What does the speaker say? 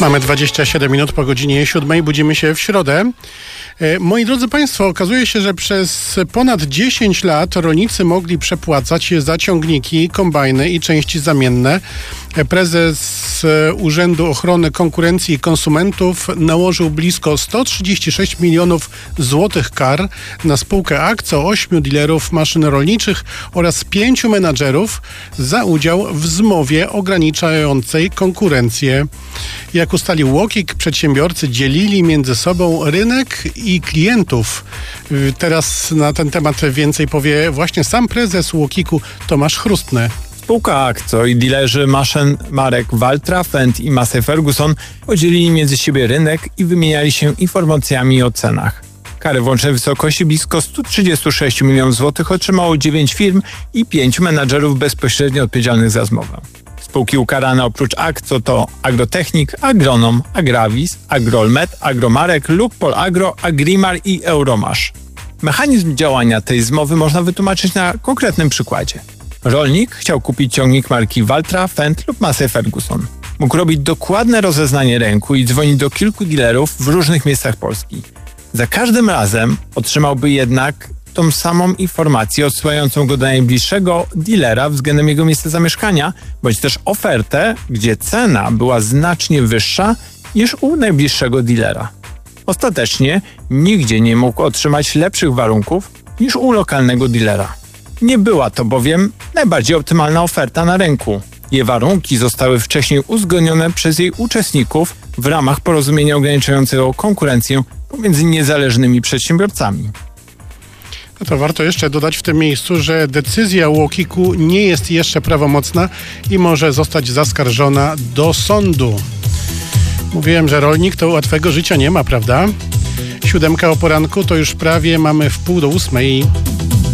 Mamy 27 minut po godzinie 7. Budzimy się w środę. Moi drodzy Państwo, okazuje się, że przez ponad 10 lat rolnicy mogli przepłacać za ciągniki, kombajny i części zamienne. Prezes Urzędu Ochrony Konkurencji i Konsumentów nałożył blisko 136 milionów złotych kar na spółkę Akco 8 dealerów maszyn rolniczych oraz 5 menadżerów za udział w zmowie ograniczającej konkurencję. Jak ustalił UOKiK, przedsiębiorcy dzielili między sobą rynek i klientów. Teraz na ten temat więcej powie właśnie sam prezes UOKiK-u Tomasz Chrustny. Spółka Akco i dilerzy maszyn marek Valtra, Fendt i Massey Ferguson podzielili między siebie rynek i wymieniali się informacjami o cenach. Kary w łącznej wysokości blisko 136 milionów złotych otrzymało 9 firm i 5 menadżerów bezpośrednio odpowiedzialnych za zmowę. Spółki ukarane oprócz Akco to Agrotechnik, Agronom, Agravis, Agrolmed, Agromarek, Lukpol Agro, Agrimar i Euromasz. Mechanizm działania tej zmowy można wytłumaczyć na konkretnym przykładzie. Rolnik chciał kupić ciągnik marki Valtra, Fendt lub Massey Ferguson. Mógł robić dokładne rozeznanie rynku i dzwonić do kilku dealerów w różnych miejscach Polski. Za każdym razem otrzymałby jednak tą samą informację odsyłającą go do najbliższego dealera względem jego miejsca zamieszkania, bądź też ofertę, gdzie cena była znacznie wyższa niż u najbliższego dealera. Ostatecznie nigdzie nie mógł otrzymać lepszych warunków niż u lokalnego dealera. Nie była to bowiem najbardziej optymalna oferta na rynku. Jej warunki zostały wcześniej uzgodnione przez jej uczestników w ramach porozumienia ograniczającego konkurencję pomiędzy niezależnymi przedsiębiorcami. No to warto jeszcze dodać w tym miejscu, że decyzja UOKiK-u nie jest jeszcze prawomocna i może zostać zaskarżona do sądu. Mówiłem, że rolnik to łatwego życia nie ma, prawda? 7 o poranku to już prawie mamy w 7:30.